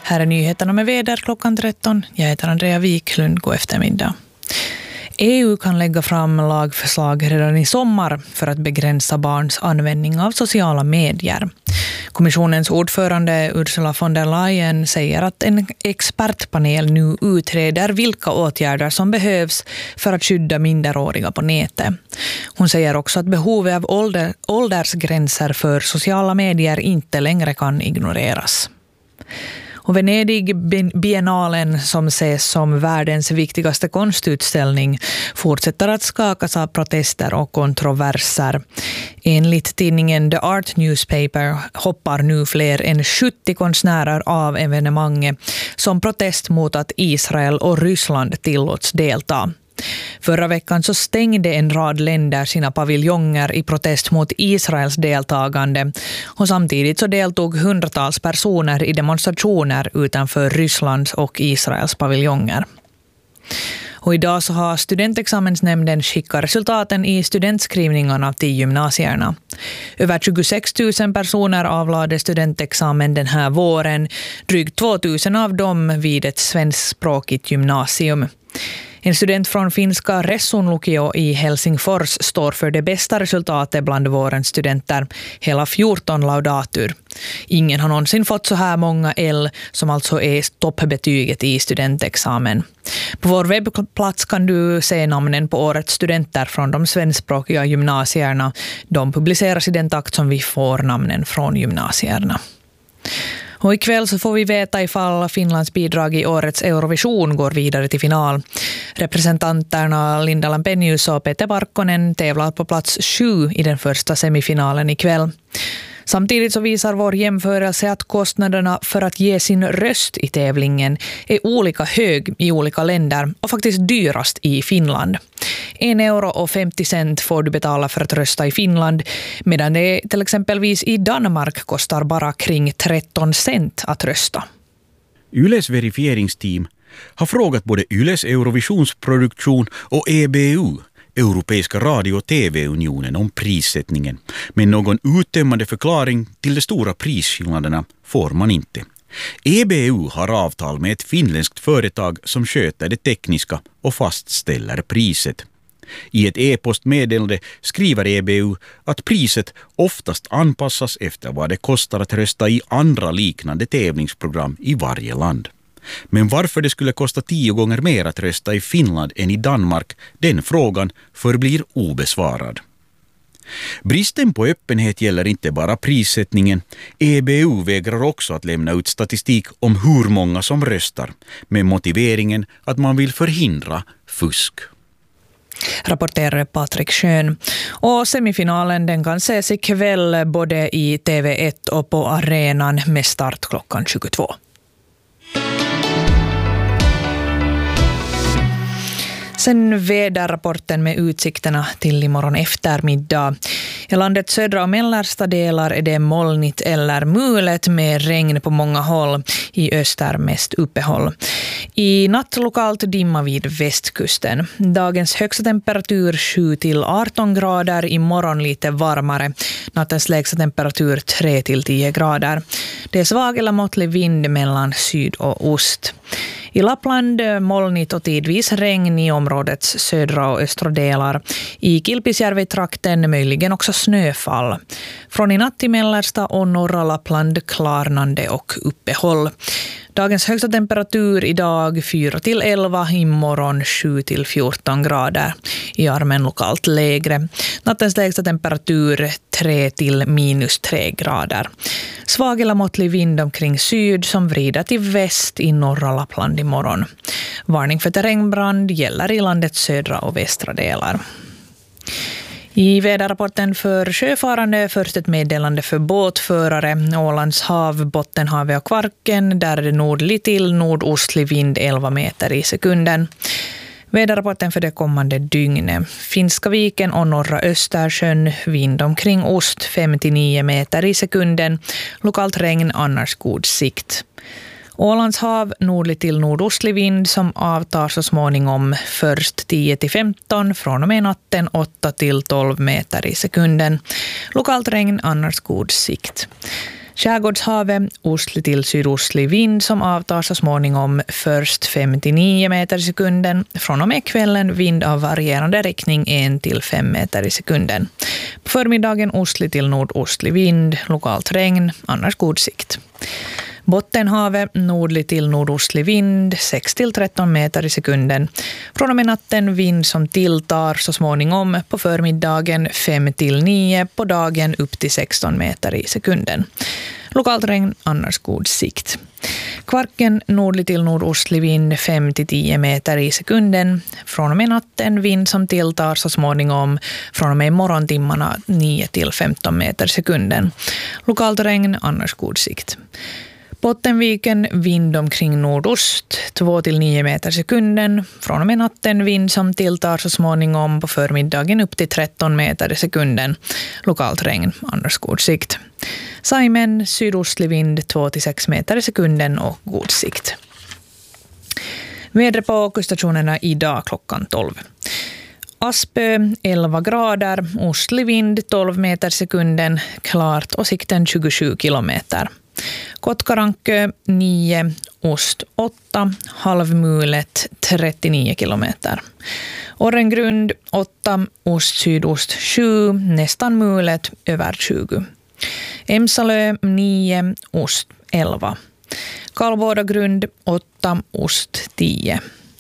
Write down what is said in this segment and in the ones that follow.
Här är nyheterna med väder klockan 13. Jag heter Andrea Wiklund. God eftermiddag. EU kan lägga fram lagförslag redan i sommar för att begränsa barns användning av sociala medier. Kommissionens ordförande Ursula von der Leyen säger att en expertpanel nu utreder vilka åtgärder som behövs för att skydda minderåriga på nätet. Hon säger också att behovet av åldersgränser för sociala medier inte längre kan ignoreras. Och Venedig-biennalen, som ses som världens viktigaste konstutställning, fortsätter att skakas av protester och kontroverser. Enligt tidningen The Art Newspaper hoppar nu fler än 70 konstnärer av evenemanget som protest mot att Israel och Ryssland tillåts delta. Förra veckan så stängde en rad länder sina paviljonger i protest mot Israels deltagande, och samtidigt så deltog hundratals personer i demonstrationer utanför Rysslands och Israels paviljonger. Och idag så har studentexamensnämnden skickat resultaten i studentskrivningarna till gymnasierna. Över 26 000 personer avlade studentexamen den här våren, drygt 2 000 av dem vid ett svenskspråkigt gymnasium. En student från finska Ressunlukio i Helsingfors står för det bästa resultatet bland vårens studenter, hela 14 laudatur. Ingen har någonsin fått så här många L, som alltså är toppbetyget i studentexamen. På vår webbplats kan du se namnen på årets studenter från de svenskspråkiga gymnasierna. De publiceras i den takt som vi får namnen från gymnasierna. Och ikväll så får vi veta ifall Finlands bidrag i årets Eurovision går vidare till final. Representanterna Linda Lampenius och Peter Parkkonen tävlar på plats 7 i den första semifinalen ikväll. Samtidigt så visar vår jämförelse att kostnaderna för att ge sin röst i tävlingen är olika hög i olika länder och faktiskt dyrast i Finland. 1,50 € får du betala för att rösta i Finland, medan det till exempelvis i Danmark kostar bara kring 13 cent att rösta. Yles verifieringsteam har frågat både Yles Eurovisionsproduktion och EBU, Europeiska radio- och TV-unionen, om prissättningen. Men någon uttömmande förklaring till de stora prisskillnaderna får man inte. EBU har avtal med ett finländskt företag som sköter det tekniska och fastställer priset. I ett e-postmeddelande skriver EBU att priset oftast anpassas efter vad det kostar att rösta i andra liknande tävlingsprogram i varje land. Men varför det skulle kosta 10 gånger mer att rösta i Finland än i Danmark, den frågan förblir obesvarad. Bristen på öppenhet gäller inte bara prissättningen. EBU vägrar också att lämna ut statistik om hur många som röstar, med motiveringen att man vill förhindra fusk. Rapporterar Patrik Schön. Och semifinalen den kan ses ikväll både i TV1 och på arenan med start klockan 22. Sen väderrapporten med utsikterna till imorgon eftermiddag. I landets södra och mellersta delar är det molnigt eller mulet med regn på många håll. I öster mest uppehåll. I natt lokalt dimma vid västkusten. Dagens högsta temperatur 7-18 grader. Imorgon lite varmare. Nattens lägsta temperatur 3-10 grader. Det är svag eller måttlig vind mellan syd och ost. I Lappland molnigt och tidvis regn i områdets södra och östra delar. I Kilpisjärvi-trakten möjligen också snöfall. Från i natt i mellersta och norra Lappland klarnande och uppehåll. Dagens högsta temperatur idag 4-11, imorgon 7-14 grader. I armen lokalt lägre. Nattens lägsta temperatur 3-3 grader. Svag eller måttlig vind omkring syd som vrider till väst i norra Lappland imorgon. Varning för terrängbrand gäller i landets södra och västra delar. I väderrapporten för sjöfarande först ett meddelande för båtförare. Ålands hav, Bottenhavet och Kvarken, där är det nordlig till nordostlig vind 11 meter i sekunden. Väderrapporten för det kommande dygnet. Finska viken och norra Östersjön, vind omkring ost 5-9 meter i sekunden. Lokalt regn, annars god sikt. Ålands hav, nordlig till nordostlig vind som avtar så småningom först 10-15, från och med natten 8-12 meter i sekunden. Lokalt regn, annars god sikt. Skärgårdshavet ostlig till sydostlig vind som avtar så småningom först 5-9 meter i sekunden. Från och med kvällen vind av varierande riktning 1-5 meter i sekunden. På förmiddagen ostlig till nordostlig vind, lokalt regn, annars god sikt. Bottenhavet nordlig till nordostlig vind 6-13 meter i sekunden. Från och med natten vind som tilltar så småningom på förmiddagen 5-9, på dagen upp till 16 meter i sekunden. Lokalt regn, annars god sikt. Kvarken nordlig till nordostlig vind 5-10 meter i sekunden. Från och med natten vind som tilltar så småningom från och med morgontimmarna 9-15 meter i sekunden. Lokalt regn, annars god sikt. Bottenviken vind omkring nordost 2-9 meter i sekunden. Från och med natten vind som tilltar så småningom på förmiddagen upp till 13 meter i sekunden. Lokalt regn, annars god sikt. Saimen sydostlig vind 2-6 meter i sekunden och god sikt. Vädret på kuststationerna idag klockan 12. Aspö 11 grader, ostlig vind 12 meter i sekunden, klart och sikten 27 kilometer. Kotkarankö 9, ost 8, halvmulet 39 kilometer. Orrengrund 8, ost sydost 7, nästan mulet över 20. Emsalö 9, ost 11. Kalvådagrund 8, ost 10.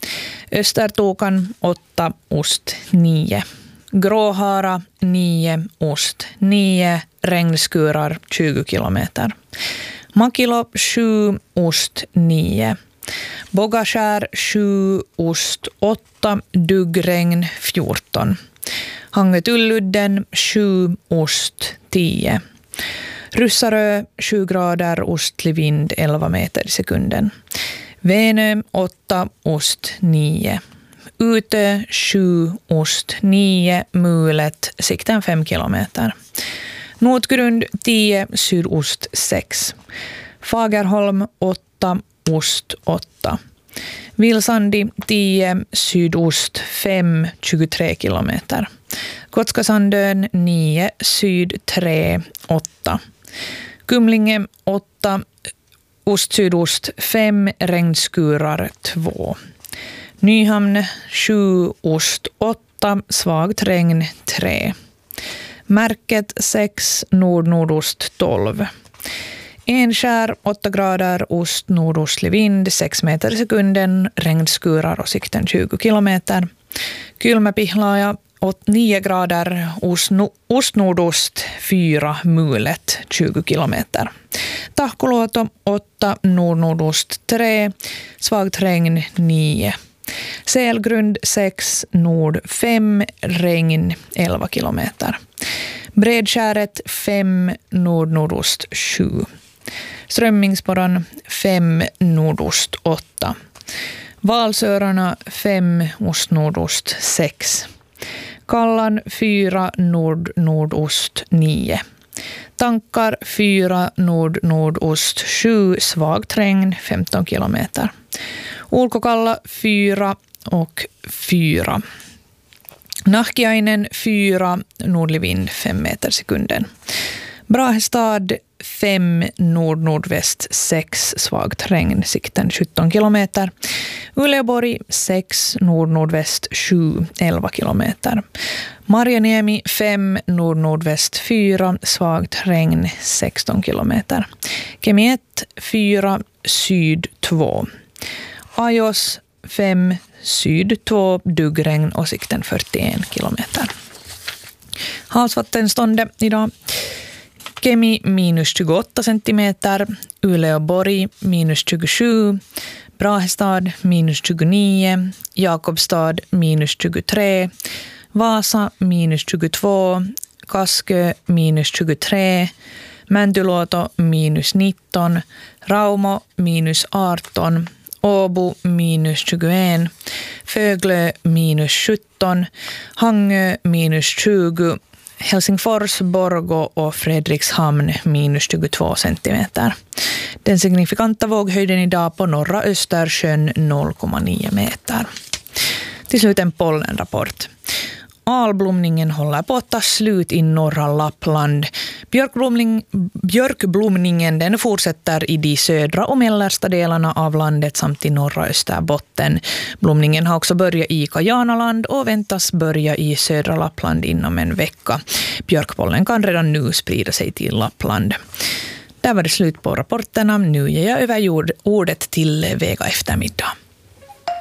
Östertokan 8, ost 9. Gråhara 9, ost 9, regnskurar 20 kilometer. Makilo 7, ost 9. Bogaskär 7, ost 8, duggregn 14. Hangötulludden 7, ost 10. Ryssarö 7 grader, ostlig vind 11 meter i sekunden. Vänö 8, ost 9. Utö 7, ost 9, mulet, sikten 5 kilometer. Notgrund 10, sydost 6. Fagerholm 8, ost 8. Vilsandi 10, sydost 5, 23 kilometer. Gotskasandön 9, syd 3, 8. Kumlinge 8, ost-sydost 5, regnskurar 2. Nyhamn 7, ost 8, svagt regn 3. Märket 6, nord-nordost 12. Enskär 8 grader, ost nordostlig vind 6 meter i sekunden, regnskurar och sikten 20 kilometer. Kylmäpihlaja 9 grader, ost nordost 4, mulet 20 kilometer. Tahkoluoto 8, nord-nordost 3, svagt regn 9. Sälgrund 6, nord 5, regn 11 kilometer. Bredskäret 5, nord-nordost 7. Strömmingsborran 5, nordost 8. Valsörarna 5, ost-nordost 6. Kallan 4, nord-nordost 9. Tankar 4, nord-nordost 7, svagt regn 15 kilometer. Ulkokalla 4 och 4. Nahkiainen 4, nordlig vind 5 meter sekunden. Brahestad 5, nord-nordväst 6, svagt regn, sikten 17 kilometer. Uleåborg 6, nord-nordväst 7, 11 kilometer. Marjaniemi 5, nord-nordväst 4, svagt regn 16 kilometer. Kemiet 4, syd 2. Ajos 5, syd 2, duggregn och sikten 41 kilometer. Havsvattenståndet idag. Kemi minus 28 centimeter, Uleåborg minus 27, Brahestad minus 29, Jakobstad minus 23, Vasa minus 22, Kaskö minus 23, Mäntyluoto minus 19, Raumo minus 18, Åbo minus 21, Föglö minus 17, Hangö minus 20, Helsingfors, Borgå och Fredrikshamn minus 22 centimeter. Den signifikanta våghöjden idag på norra Östersjön 0,9 meter. Till slut en pollenrapport. alblomningen håller på att ta slut i norra Lappland. Björkblomningen den fortsätter i de södra och mellersta delarna av landet samt i norra Österbotten. Blomningen har också börjat i Kajanaland och väntas börja i södra Lappland inom en vecka. Björkpollen kan redan nu sprida sig till Lappland. Där var det slut på rapporterna. Nu ger jag över ordet till Vega eftermiddag.